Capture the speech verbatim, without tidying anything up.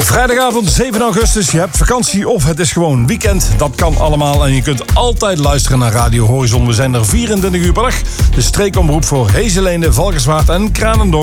Vrijdagavond zeven augustus, je hebt vakantie of het is gewoon weekend. Dat kan allemaal en je kunt altijd luisteren naar Radio Horizon. We zijn er vierentwintig uur per dag. De streekomroep voor Heeseleende, Valkenswaard en Kranendonk.